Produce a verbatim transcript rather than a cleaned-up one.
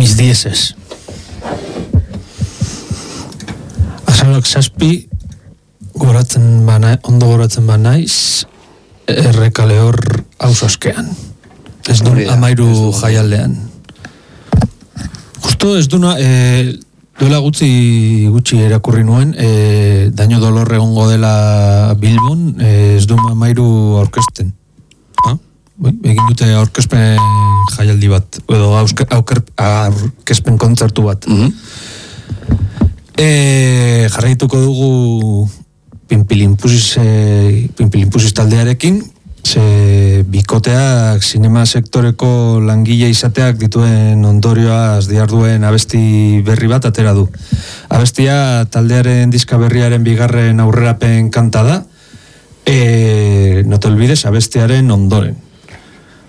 mis dieces. Azalak zazpi, goratzen bana, ondo goratzen banaiz, errekale hor hausoskean. Ez du amairu jaialdean. Justo ez duna, e, duela gutxi gutxi erakurri nuen, e, daño dolor egongo dela Bilbon, e, ez du amairu aurkezten. Ha? Egin dute aurkezpen jaialdi bat, edo aurkezpen kontzertu bat. Mm-hmm. E, jarraituko dugu Pinpilinpusis, e, Pinpilinpusis taldearekin, ze bikoteak sinema sektoreko langile izateak dituen ondorioaz diharduen abesti berri bat atera du. Abestia taldearen diska berriaren bigarren aurrerapen kanta da, e, no te olvides abestiaren ondoren.